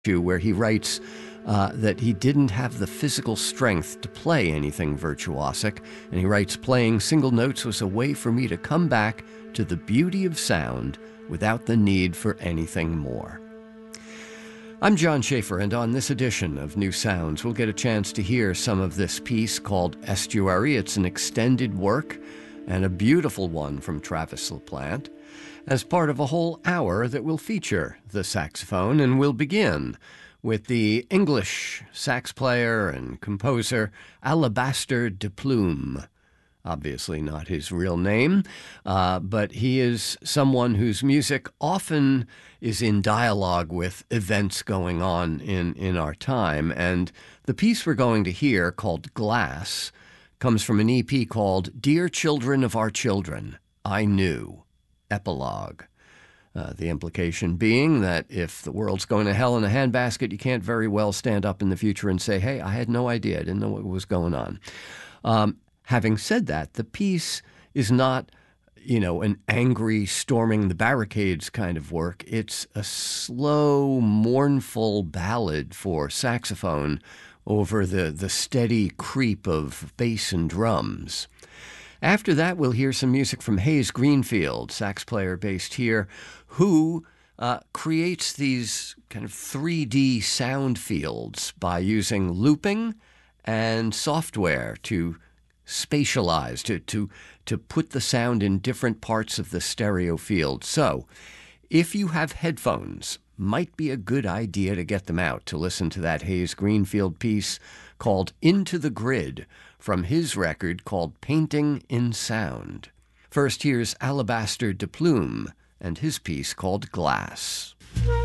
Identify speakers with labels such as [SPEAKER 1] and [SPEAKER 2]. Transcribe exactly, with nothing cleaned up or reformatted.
[SPEAKER 1] where he writes uh, that he didn't have the physical strength to play anything virtuosic, and he writes, "Playing single notes was a way for me to come back to the beauty of sound without the need for anything more." I'm John Schaefer, and on this edition of New Sounds, we'll get a chance to hear some of this piece called Estuary. It's an extended work, and a beautiful one from Travis LaPlante, as part of a whole hour that will feature the saxophone, and we'll begin with the English sax player and composer Alabaster de Plume. Obviously not his real name, uh, but he is someone whose music often is in dialogue with events going on in, in our time. And the piece we're going to hear, called Glass, comes from an E P called Dear Children of Our Children, I Knew, Epilogue. Uh, the implication being that if the world's going to hell in a handbasket, you can't very well stand up in the future and say, hey, I had no idea, I didn't know what was going on. Um, having said that, the piece is not, you know, an angry storming the barricades kind of work. It's a slow, mournful ballad for saxophone over the, the steady creep of bass and drums. After that, we'll hear some music from Hayes Greenfield, sax player based here, who uh, creates these kind of three D sound fields by using looping and software to spatialize, to, to, to put the sound in different parts of the stereo field. So, if you have headphones, might be a good idea to get them out to listen to that Hayes Greenfield piece called Into the Grid, from his record called Painting in Sound. First, here's Alabaster de Plume and his piece called Glass.